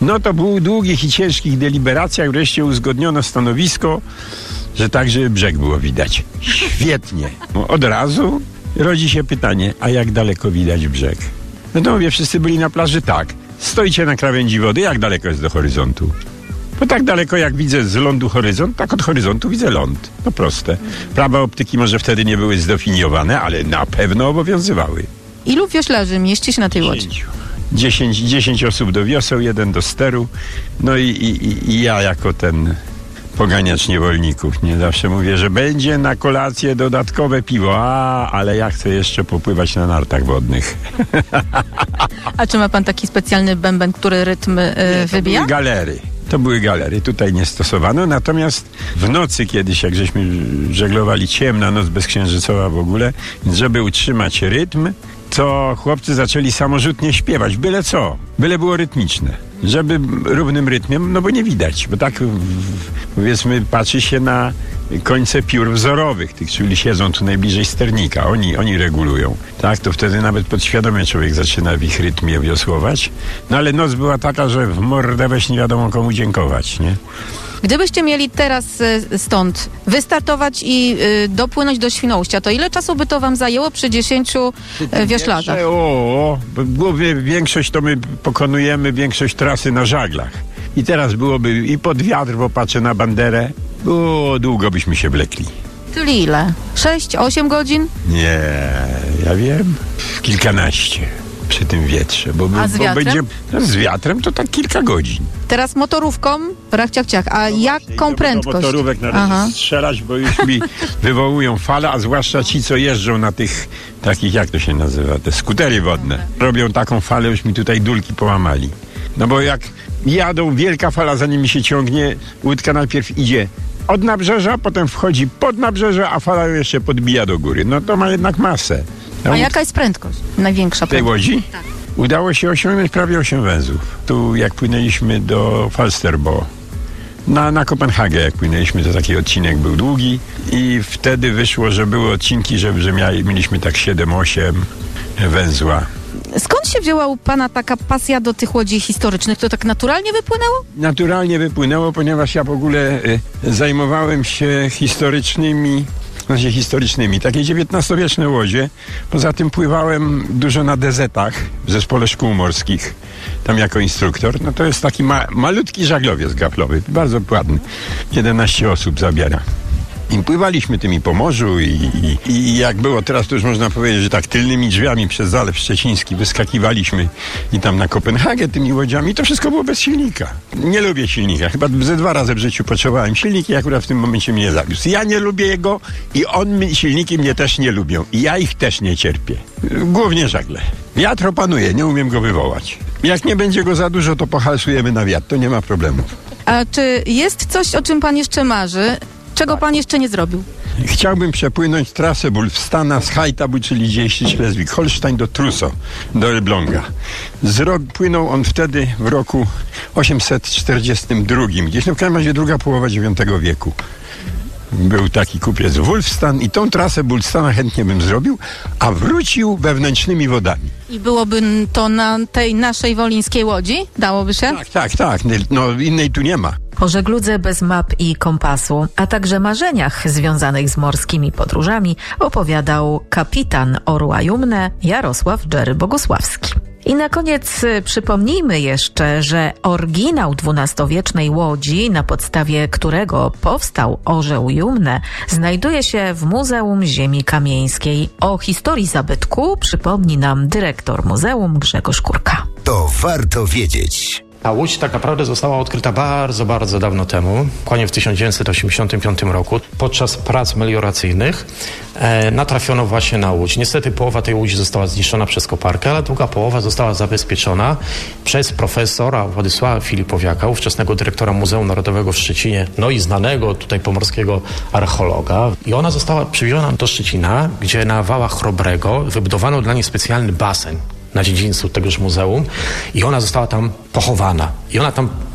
No to był długich i ciężkich deliberacjach wreszcie uzgodniono stanowisko, że tak, żeby brzeg było widać. Świetnie. No, od razu rodzi się pytanie, a jak daleko widać brzeg? No to mówię, wszyscy byli na plaży, tak. Stoicie na krawędzi wody, jak daleko jest do horyzontu? Bo tak daleko jak widzę z lądu horyzont, tak od horyzontu widzę ląd. To proste. Prawa optyki może wtedy nie były zdefiniowane, ale na pewno obowiązywały. Ilu wioślarzy mieści się na tej łodzi? 10 osób do wioseł, 1 do steru. No i ja jako ten poganiacz niewolników, nie zawsze mówię, że będzie na kolację dodatkowe piwo, ale ja chcę jeszcze popływać na nartach wodnych. A czy ma pan taki specjalny bęben, który rytm wybija? To były galery, tutaj nie stosowano, natomiast w nocy kiedyś, jak żeśmy żeglowali, ciemna noc bezksiężycowa w ogóle, więc żeby utrzymać rytm, to chłopcy zaczęli samorzutnie śpiewać, byle co, byle było rytmiczne, żeby równym rytmem, no bo nie widać, bo tak powiedzmy patrzy się na końce piór wzorowych, tych, czyli siedzą tu najbliżej sternika, oni regulują, tak, to wtedy nawet podświadomie człowiek zaczyna w ich rytmie wiosłować, no ale noc była taka, że w mordę weź nie wiadomo komu dziękować, nie? Gdybyście mieli teraz stąd wystartować i dopłynąć do Świnoujścia, to ile czasu by to wam zajęło przy 10 wioślarzach? Byłoby większość, to my pokonujemy większość trasy na żaglach. I teraz byłoby i pod wiatr, bo patrzę na banderę, długo byśmy się wlekli. Czyli ile? 6-8 godzin? Nie, ja wiem, kilkanaście przy tym wietrze. A z wiatrem? Z wiatrem to tak kilka godzin. Teraz motorówką, rachciach, a jaką prędkość? Motorówek należy strzelać, bo już mi wywołują fale, a zwłaszcza ci, co jeżdżą na tych takich, jak to się nazywa, te skutery wodne. Robią taką falę, już mi tutaj dulki połamali. No bo jak jadą, wielka fala za nimi się ciągnie, łódka najpierw idzie od nabrzeża, potem wchodzi pod nabrzeże, a fala jeszcze podbija do góry. No to ma jednak masę. A jaka jest prędkość? Największa prędkość? Tej łodzi? Tak. Udało się osiągnąć prawie 8 węzłów. Tu jak płynęliśmy do Falsterbo, na Kopenhagę jak płynęliśmy, to taki odcinek był długi i wtedy wyszło, że były odcinki, że mieliśmy tak 7-8 węzła. Skąd się wzięła u pana taka pasja do tych łodzi historycznych? To tak naturalnie wypłynęło? Naturalnie wypłynęło, ponieważ ja w ogóle zajmowałem się historycznymi, takie XIX-wieczne łodzie. Poza tym pływałem dużo na dezetach w zespole szkół morskich, tam jako instruktor. No to jest taki malutki żaglowiec gaflowy, bardzo ładny. 11 osób zabiera. I pływaliśmy tymi po morzu i jak było teraz, to już można powiedzieć, że tak tylnymi drzwiami przez Zalew Szczeciński wyskakiwaliśmy i tam na Kopenhagę tymi łodziami. To wszystko było bez silnika. Nie lubię silnika. Chyba ze 2 razy w życiu potrzebowałem silnik i akurat w tym momencie mnie zawiózł. Ja nie lubię jego i silniki mnie też nie lubią. I ja ich też nie cierpię. Głównie żagle. Wiatr opanuje, nie umiem go wywołać. Jak nie będzie go za dużo, to pohalsujemy na wiatr. To nie ma problemu. A czy jest coś, o czym pan jeszcze marzy? Czego pan jeszcze nie zrobił? Chciałbym przepłynąć trasę Wulfstana z Haithabu, czyli gdzieś Schleswig-Holstein do Truso, do Elbląga. Płynął on wtedy w roku 842, gdzieś w każdym razie druga połowa IX wieku. Był taki kupiec Wulfstan i tą trasę Wulfstana chętnie bym zrobił, a wrócił wewnętrznymi wodami. I byłoby to na tej naszej wolińskiej łodzi? Dałoby się? Tak. No innej tu nie ma. O żegludze bez map i kompasu, a także marzeniach związanych z morskimi podróżami opowiadał kapitan Orła Jumne Jarosław Jerry Bogusławski. I na koniec przypomnijmy jeszcze, że oryginał XII-wiecznej łodzi, na podstawie którego powstał orzeł Jumne, znajduje się w Muzeum Ziemi Kamieńskiej. O historii zabytku przypomni nam dyrektor muzeum Grzegorz Kurka. To warto wiedzieć. Ta łódź tak naprawdę została odkryta bardzo, bardzo dawno temu, dokładnie w 1985 roku, podczas prac melioracyjnych natrafiono właśnie na łódź. Niestety połowa tej łodzi została zniszczona przez koparkę, ale druga połowa została zabezpieczona przez profesora Władysława Filipowiaka, ówczesnego dyrektora Muzeum Narodowego w Szczecinie, no i znanego tutaj pomorskiego archeologa. I ona została przywieziona do Szczecina, gdzie na wałach Chrobrego wybudowano dla niej specjalny basen na dziedzińcu tegoż muzeum i ona została tam pochowana. I ona tam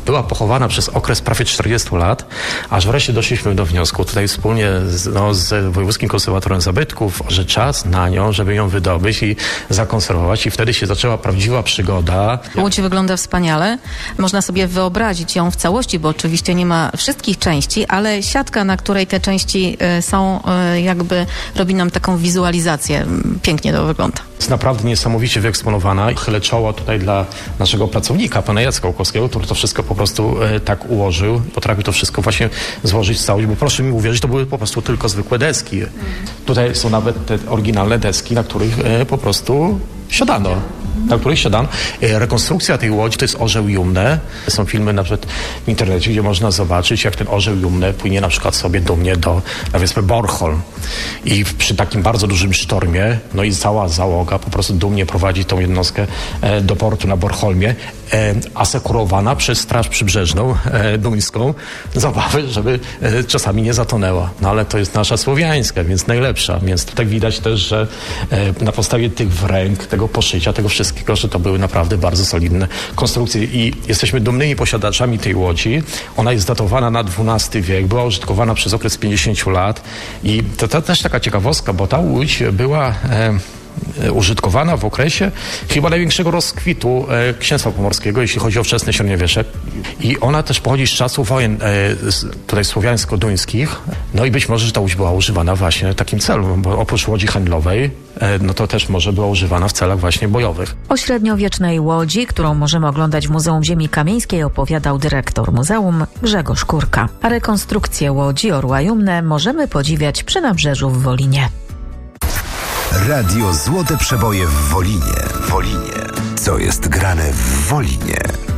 była pochowana przez okres prawie 40 lat, aż wreszcie doszliśmy do wniosku tutaj wspólnie z Wojewódzkim Konserwatorem Zabytków, że czas na nią, żeby ją wydobyć i zakonserwować, i wtedy się zaczęła prawdziwa przygoda. Łódź wygląda wspaniale. Można sobie wyobrazić ją w całości, bo oczywiście nie ma wszystkich części, ale siatka, na której te części są, jakby robi nam taką wizualizację. Pięknie to wygląda. Jest naprawdę niesamowicie wyeksponowana. Chylę czoło tutaj dla naszego pracownika, pana Jacka Łukowskiego, który to wszystko po prostu tak ułożył. Potrafił to wszystko właśnie złożyć w całość, bo proszę mi uwierzyć, to były po prostu tylko zwykłe deski. Tutaj są nawet te oryginalne deski, na których po prostu siadano. Rekonstrukcja tej łodzi to jest orzeł Jumne. Są filmy nawet w internecie, gdzie można zobaczyć, jak ten orzeł Jumne płynie na przykład sobie dumnie na wyspę Bornholm. I przy takim bardzo dużym sztormie, no i cała załoga po prostu dumnie prowadzi tą jednostkę do portu na Bornholmie, asekurowana przez Straż Przybrzeżną duńską z obawy, żeby czasami nie zatonęła. No ale to jest nasza słowiańska, więc najlepsza. Więc tutaj widać też, że na podstawie tych wręk, tego poszycia, tego wszystkiego, że to były naprawdę bardzo solidne konstrukcje i jesteśmy dumnymi posiadaczami tej łodzi. Ona jest datowana na XII wiek, była użytkowana przez okres 50 lat i to też taka ciekawostka, bo ta łódź była użytkowana w okresie chyba największego rozkwitu Księstwa Pomorskiego, jeśli chodzi o wczesne średniowiecze. I ona też pochodzi z czasów wojen tutaj słowiańsko-duńskich. No i być może, że ta łódź była używana właśnie w takim celu, bo oprócz łodzi handlowej, no to też może była używana w celach właśnie bojowych. O średniowiecznej łodzi, którą możemy oglądać w Muzeum Ziemi Kamieńskiej, opowiadał dyrektor muzeum Grzegorz Kurka. A rekonstrukcję łodzi Orła Jumne możemy podziwiać przy Nabrzeżu w Wolinie. Radio Złote Przeboje w Wolinie. Co jest grane w Wolinie?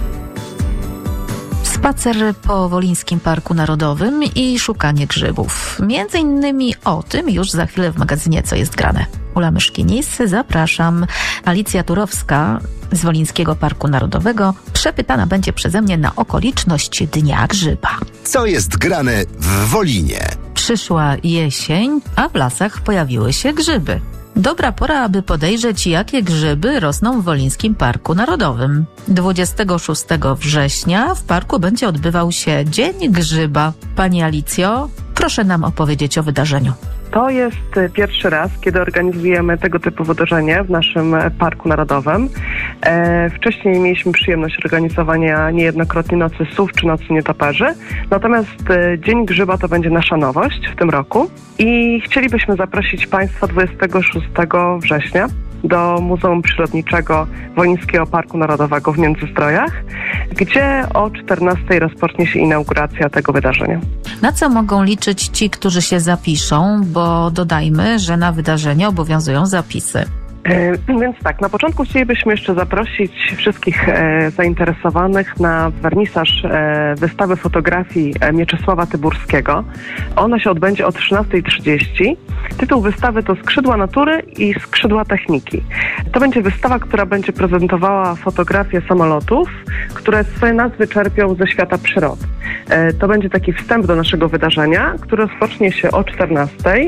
Spacer po Wolińskim Parku Narodowym i szukanie grzybów. Między innymi o tym już za chwilę w magazynie Co jest grane. Ula Myszkinis, zapraszam. Alicja Turowska z Wolińskiego Parku Narodowego przepytana będzie przeze mnie na okoliczność Dnia Grzyba. Co jest grane w Wolinie? Przyszła jesień, a w lasach pojawiły się grzyby. Dobra pora, aby podejrzeć, jakie grzyby rosną w Wolińskim Parku Narodowym. 26 września w parku będzie odbywał się Dzień Grzyba. Pani Alicjo, proszę nam opowiedzieć o wydarzeniu. To jest pierwszy raz, kiedy organizujemy tego typu wydarzenie w naszym Parku Narodowym. Wcześniej mieliśmy przyjemność organizowania niejednokrotnie Nocy Sów czy Nocy Nietoperzy. Natomiast Dzień Grzyba to będzie nasza nowość w tym roku. I chcielibyśmy zaprosić Państwa 26 września do Muzeum Przyrodniczego Wolińskiego Parku Narodowego w Międzyzdrojach, gdzie o 14:00 rozpocznie się inauguracja tego wydarzenia. Na co mogą liczyć ci, którzy się zapiszą, bo dodajmy, że na wydarzenie obowiązują zapisy. Więc tak, na początku chcielibyśmy jeszcze zaprosić wszystkich zainteresowanych na wernisaż wystawy fotografii Mieczysława Tyburskiego. Ona się odbędzie o 13:30. Tytuł wystawy to Skrzydła natury i skrzydła techniki. To będzie wystawa, która będzie prezentowała fotografię samolotów, które swoje nazwy czerpią ze świata przyrody. To będzie taki wstęp do naszego wydarzenia, które rozpocznie się o 14:00.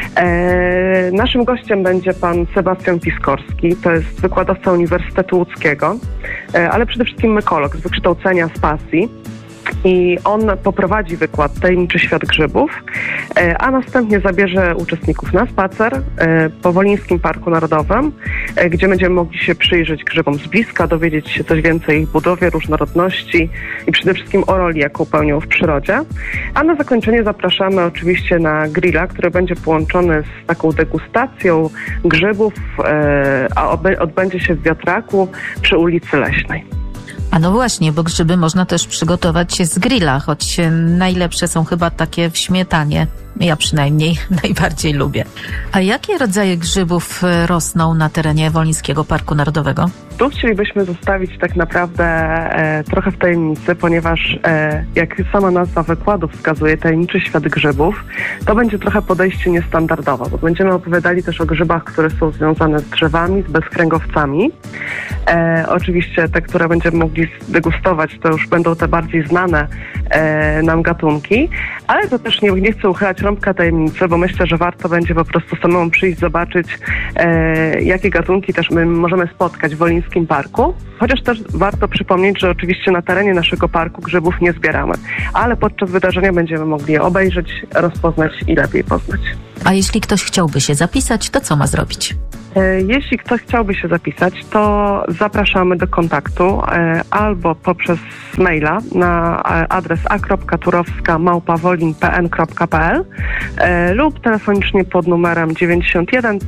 Naszym gościem będzie pan Sebastian Piskorski, to jest wykładowca Uniwersytetu Łódzkiego, ale przede wszystkim mykolog z wykształcenia, z pasji. I on poprowadzi wykład Tajemniczy świat grzybów, a następnie zabierze uczestników na spacer po Wolińskim Parku Narodowym, gdzie będziemy mogli się przyjrzeć grzybom z bliska, dowiedzieć się coś więcej o ich budowie, różnorodności i przede wszystkim o roli, jaką pełnią w przyrodzie. A na zakończenie zapraszamy oczywiście na grilla, który będzie połączony z taką degustacją grzybów, a odbędzie się w wiatraku przy ulicy Leśnej. A no właśnie, bo grzyby można też przygotować z grilla, choć najlepsze są chyba takie w śmietanie. Ja przynajmniej najbardziej lubię. A jakie rodzaje grzybów rosną na terenie Wolińskiego Parku Narodowego? Tu chcielibyśmy zostawić tak naprawdę trochę w tajemnicy, ponieważ jak sama nazwa wykładu wskazuje, Tajemniczy świat grzybów, to będzie trochę podejście niestandardowe, bo będziemy opowiadali też o grzybach, które są związane z drzewami, z bezkręgowcami. Oczywiście te, które będziemy mogli degustować, to już będą te bardziej znane nam gatunki, ale to też nie chcę uchylać rąbka tajemnicy, bo myślę, że warto będzie po prostu samemu przyjść, zobaczyć, jakie gatunki też my możemy spotkać w Wolińskim Wołyńskim Parku. Chociaż też warto przypomnieć, że oczywiście na terenie naszego parku grzybów nie zbieramy, ale podczas wydarzenia będziemy mogli je obejrzeć, rozpoznać i lepiej poznać. A jeśli ktoś chciałby się zapisać, to co ma zrobić? Jeśli ktoś chciałby się zapisać, to zapraszamy do kontaktu albo poprzez maila na adres a.turowska@wolin.pn.pl lub telefonicznie pod numerem 91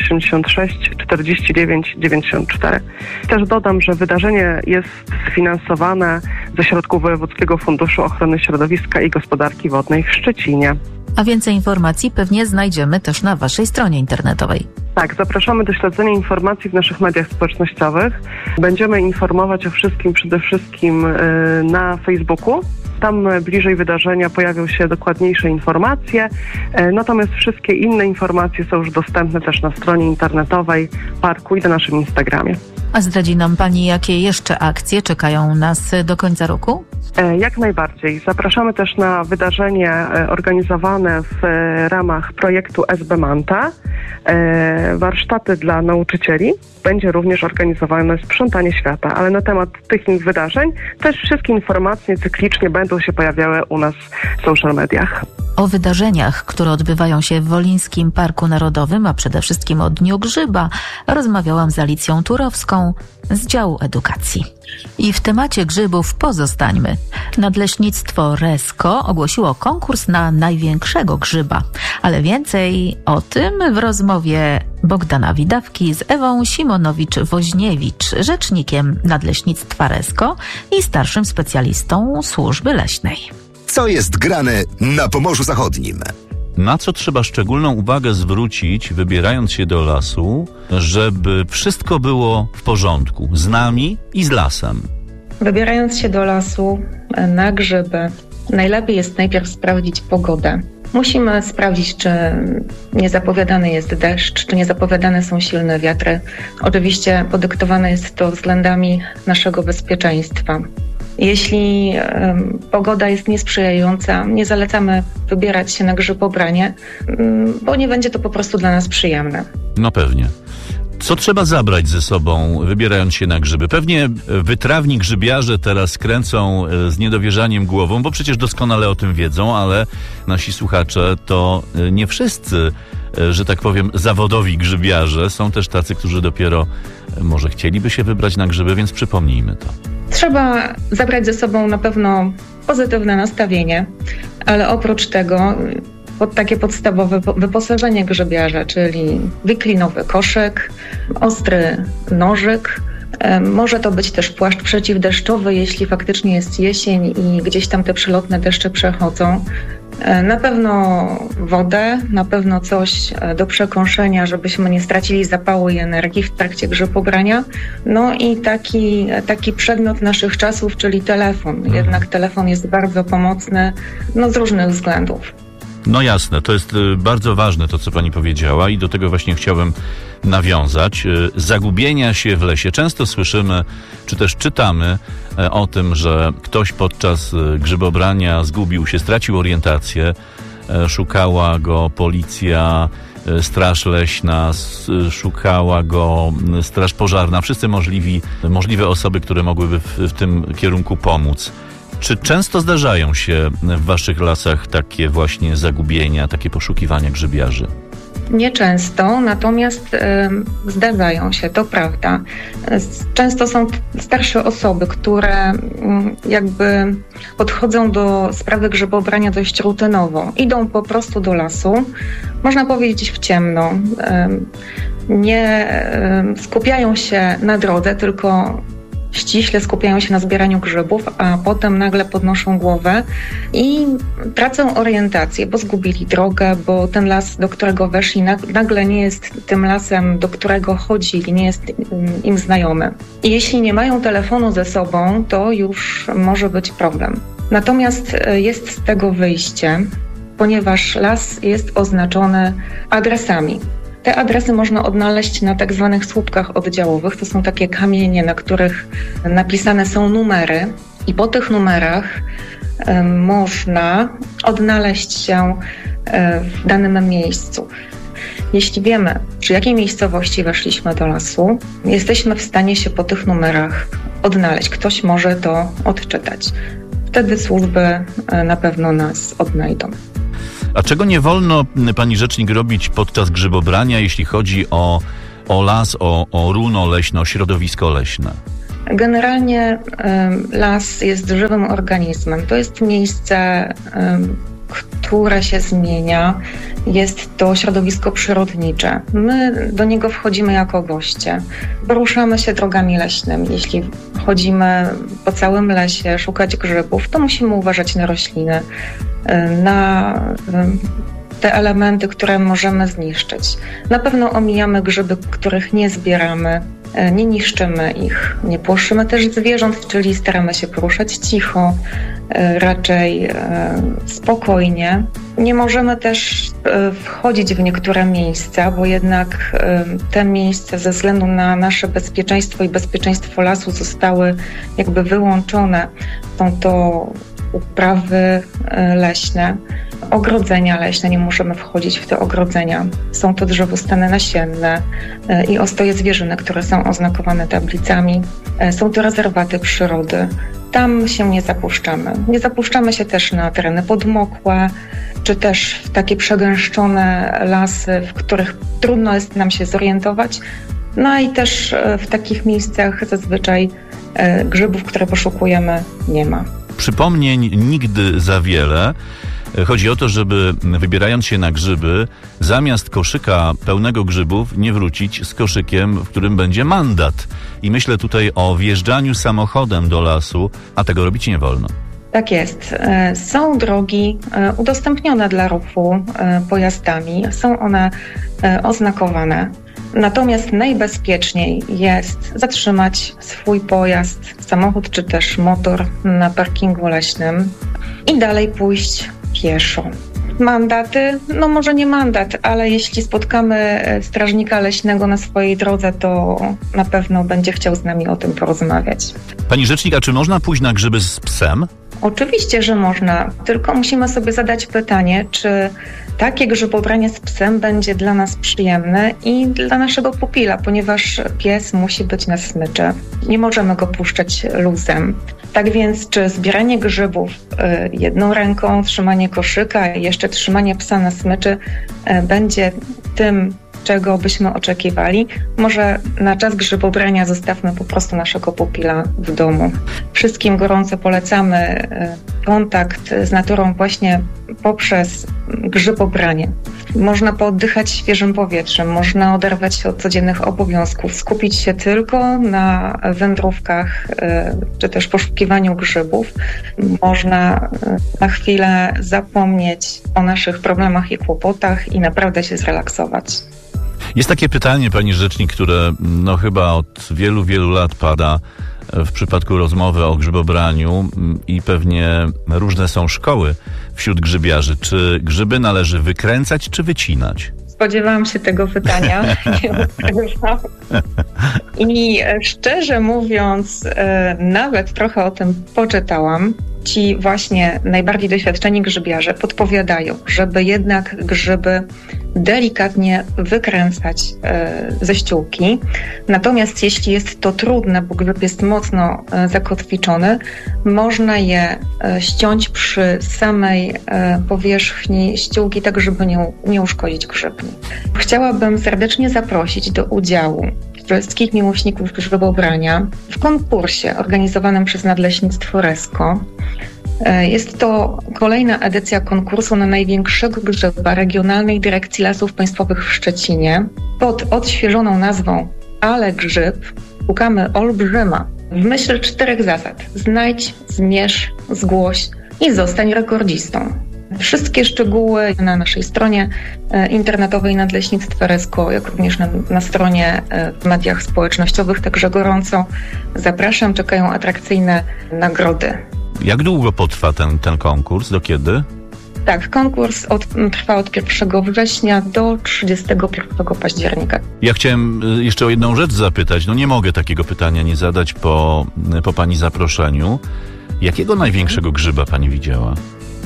386 49 94. Też dodam, że wydarzenie jest sfinansowane ze środków Wojewódzkiego Funduszu Ochrony Środowiska i Gospodarki Wodnej w Szczecinie. A więcej informacji pewnie znajdziemy też na waszej stronie internetowej. Tak, zapraszamy do śledzenia informacji w naszych mediach społecznościowych. Będziemy informować o wszystkim przede wszystkim na Facebooku. Tam bliżej wydarzenia pojawią się dokładniejsze informacje, natomiast wszystkie inne informacje są już dostępne też na stronie internetowej parku i na naszym Instagramie. A zdradzi nam Pani, jakie jeszcze akcje czekają nas do końca roku? Jak najbardziej. Zapraszamy też na wydarzenie organizowane w ramach projektu SB Manta. Warsztaty dla nauczycieli. Będzie również organizowane sprzątanie świata, ale na temat tych wydarzeń też wszystkie informacje cyklicznie będą się pojawiały u nas w social mediach. O wydarzeniach, które odbywają się w Wolińskim Parku Narodowym, a przede wszystkim o Dniu Grzyba, rozmawiałam z Alicją Turowską z działu edukacji. I w temacie grzybów pozostańmy. Nadleśnictwo Resko ogłosiło konkurs na największego grzyba, ale więcej o tym w rozmowie Bogdana Widawki z Ewą Simonowicz-Woźniewicz, rzecznikiem Nadleśnictwa Resko i starszym specjalistą służby leśnej. Co jest grane na Pomorzu Zachodnim? Na co trzeba szczególną uwagę zwrócić, wybierając się do lasu, żeby wszystko było w porządku z nami i z lasem? Wybierając się do lasu na grzyby, najlepiej jest najpierw sprawdzić pogodę. Musimy sprawdzić, czy niezapowiadany jest deszcz, czy niezapowiadane są silne wiatry. Oczywiście podyktowane jest to względami naszego bezpieczeństwa. Jeśli pogoda jest niesprzyjająca, nie zalecamy wybierać się na grzybobranie, bo nie będzie to po prostu dla nas przyjemne. No pewnie. Co trzeba zabrać ze sobą, wybierając się na grzyby? Pewnie wytrawni grzybiarze teraz kręcą z niedowierzaniem głową, bo przecież doskonale o tym wiedzą, ale nasi słuchacze to nie wszyscy, że tak powiem, zawodowi grzybiarze. Są też tacy, którzy dopiero może chcieliby się wybrać na grzyby, więc przypomnijmy to. Trzeba zabrać ze sobą na pewno pozytywne nastawienie, ale oprócz tego takie podstawowe wyposażenie grzybiarza, czyli wiklinowy koszyk, ostry nożyk. Może to być też płaszcz przeciwdeszczowy, jeśli faktycznie jest jesień i gdzieś tam te przelotne deszcze przechodzą. Na pewno wodę, na pewno coś do przekąszenia, żebyśmy nie stracili zapału i energii w trakcie grzybobrania. No i taki przedmiot naszych czasów, czyli telefon. Jednak telefon jest bardzo pomocny, z różnych względów. No jasne, to jest bardzo ważne to, co pani powiedziała i do tego właśnie chciałem nawiązać. Zagubienia się w lesie. Często słyszymy, czy też czytamy o tym, że ktoś podczas grzybobrania zgubił się, stracił orientację, szukała go policja, straż leśna, szukała go straż pożarna, wszyscy możliwe osoby, które mogłyby w tym kierunku pomóc. Czy często zdarzają się w waszych lasach takie właśnie zagubienia, takie poszukiwania grzybiarzy? Nieczęsto, natomiast zdarzają się, to prawda. Często są starsze osoby, które jakby podchodzą do sprawy grzybobrania dość rutynowo. Idą po prostu do lasu, można powiedzieć w ciemno. Nie skupiają się na drodze, tylko ściśle skupiają się na zbieraniu grzybów, a potem nagle podnoszą głowę i tracą orientację, bo zgubili drogę, bo ten las, do którego weszli, nagle nie jest tym lasem, do którego chodzili, nie jest im znajomy. I jeśli nie mają telefonu ze sobą, to już może być problem. Natomiast jest z tego wyjście, ponieważ las jest oznaczony adresami. Te adresy można odnaleźć na tak zwanych słupkach oddziałowych. To są takie kamienie, na których napisane są numery i po tych numerach można odnaleźć się w danym miejscu. Jeśli wiemy, przy jakiej miejscowości weszliśmy do lasu, jesteśmy w stanie się po tych numerach odnaleźć. Ktoś może to odczytać. Wtedy służby na pewno nas odnajdą. A czego nie wolno, pani rzecznik, robić podczas grzybobrania, jeśli chodzi o las, o runo leśne, o środowisko leśne? Generalnie las jest żywym organizmem. To jest miejsce, które się zmienia. Jest to środowisko przyrodnicze. My do niego wchodzimy jako goście. Poruszamy się drogami leśnymi. Jeśli chodzimy po całym lesie szukać grzybów, to musimy uważać na rośliny, na te elementy, które możemy zniszczyć. Na pewno omijamy grzyby, których nie zbieramy, nie niszczymy ich, nie płoszymy też zwierząt, czyli staramy się poruszać cicho, raczej spokojnie. Nie możemy też wchodzić w niektóre miejsca, bo jednak te miejsca ze względu na nasze bezpieczeństwo i bezpieczeństwo lasu zostały jakby wyłączone. Są to uprawy leśne, ogrodzenia leśne, nie możemy wchodzić w te ogrodzenia. Są to drzewostany nasienne i ostoje zwierzyny, które są oznakowane tablicami. Są to rezerwaty przyrody. Tam się nie zapuszczamy. Nie zapuszczamy się też na tereny podmokłe, czy też w takie przegęszczone lasy, w których trudno jest nam się zorientować. No i też w takich miejscach zazwyczaj grzybów, które poszukujemy, nie ma. Przypomnień nigdy za wiele. Chodzi o to, żeby wybierając się na grzyby, zamiast koszyka pełnego grzybów nie wrócić z koszykiem, w którym będzie mandat. I myślę tutaj o wjeżdżaniu samochodem do lasu, a tego robić nie wolno. Tak jest. Są drogi udostępnione dla ruchu pojazdami. Są one oznakowane. Natomiast najbezpieczniej jest zatrzymać swój pojazd, samochód czy też motor na parkingu leśnym i dalej pójść pieszo. Mandaty? No może nie mandat, ale jeśli spotkamy strażnika leśnego na swojej drodze, to na pewno będzie chciał z nami o tym porozmawiać. Pani rzecznik, a czy można pójść na grzyby z psem? Oczywiście, że można, tylko musimy sobie zadać pytanie, czy takie grzybobranie z psem będzie dla nas przyjemne i dla naszego pupila, ponieważ pies musi być na smyczy. Nie możemy go puszczać luzem. Tak więc, czy zbieranie grzybów jedną ręką, trzymanie koszyka i jeszcze trzymanie psa na smyczy będzie tym, czego byśmy oczekiwali? Może na czas grzybobrania zostawmy po prostu naszego pupila w domu. Wszystkim gorąco polecamy kontakt z naturą właśnie poprzez grzybobranie. Można pooddychać świeżym powietrzem, można oderwać się od codziennych obowiązków, skupić się tylko na wędrówkach czy też poszukiwaniu grzybów. Można na chwilę zapomnieć o naszych problemach i kłopotach i naprawdę się zrelaksować. Jest takie pytanie, pani rzecznik, które chyba od wielu, wielu lat pada w przypadku rozmowy o grzybobraniu i pewnie różne są szkoły wśród grzybiarzy. Czy grzyby należy wykręcać czy wycinać? Spodziewałam się tego pytania. I szczerze mówiąc, nawet trochę o tym poczytałam. Ci właśnie najbardziej doświadczeni grzybiarze podpowiadają, żeby jednak grzyby delikatnie wykręcać ze ściółki. Natomiast jeśli jest to trudne, bo grzyb jest mocno zakotwiczony, można je ściąć przy samej powierzchni ściółki, tak żeby nie uszkodzić grzybni. Chciałabym serdecznie zaprosić do udziału wszystkich miłośników grzybobrania w konkursie organizowanym przez Nadleśnictwo Resko. Jest to kolejna edycja konkursu na największego grzyba Regionalnej Dyrekcji Lasów Państwowych w Szczecinie. Pod odświeżoną nazwą Ale grzyb szukamy olbrzyma w myśl 4 zasad. Znajdź, zmierz, zgłoś i zostań rekordzistą. Wszystkie szczegóły na naszej stronie internetowej Nadleśnictwa Resko, jak również na stronie w mediach społecznościowych. Także gorąco zapraszam, czekają atrakcyjne nagrody. Jak długo potrwa ten konkurs? Do kiedy? Tak, konkurs trwa od 1 września do 31 października. Ja chciałem jeszcze o jedną rzecz zapytać. Nie mogę takiego pytania nie zadać po pani zaproszeniu. Jakiego największego grzyba pani widziała?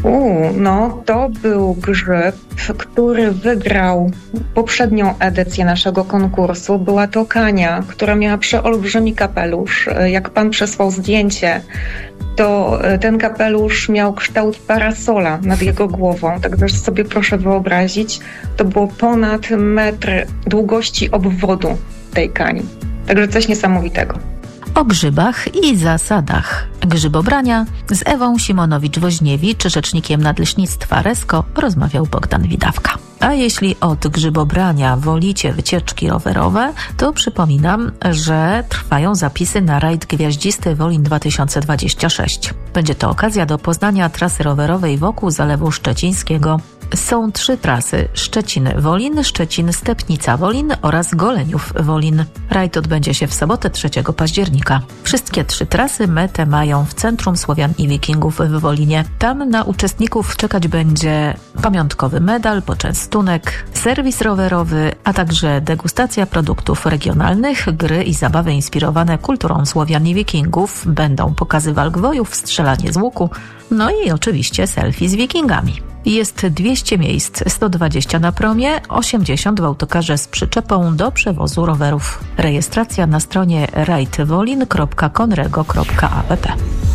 No to był grzyb, który wygrał poprzednią edycję naszego konkursu. Była to kania, która miała przeolbrzymi kapelusz. Jak pan przesłał zdjęcie, to ten kapelusz miał kształt parasola nad jego głową. Także sobie proszę wyobrazić, to było ponad metr długości obwodu tej kani. Także coś niesamowitego. O grzybach i zasadach grzybobrania z Ewą Simonowicz-Woźniewicz, rzecznikiem Nadleśnictwa Resko, rozmawiał Bogdan Widawka. A jeśli od grzybobrania wolicie wycieczki rowerowe, to przypominam, że trwają zapisy na rajd Gwiaździsty Wolin 2026. Będzie to okazja do poznania trasy rowerowej wokół Zalewu Szczecińskiego. Są 3 trasy: Szczecin-Wolin, Szczecin-Stepnica-Wolin oraz Goleniów-Wolin. Rajd odbędzie się w sobotę 3 października. Wszystkie 3 trasy metę mają w Centrum Słowian i Wikingów w Wolinie. Tam na uczestników czekać będzie pamiątkowy medal, poczęstunek, serwis rowerowy, a także degustacja produktów regionalnych, gry i zabawy inspirowane kulturą Słowian i Wikingów. Będą pokazy walk wojów, strzelanie z łuku, no i oczywiście selfie z Wikingami. Jest 200 miejsc, 120 na promie, 80 w autokarze z przyczepą do przewozu rowerów. Rejestracja na stronie rajdwolin.conrego.app.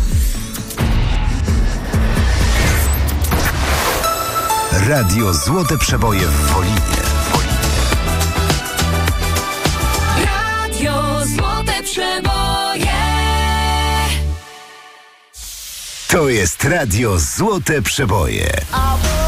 Radio Złote Przeboje w Wolinie. Radio Złote Przeboje. To jest Radio Złote Przeboje.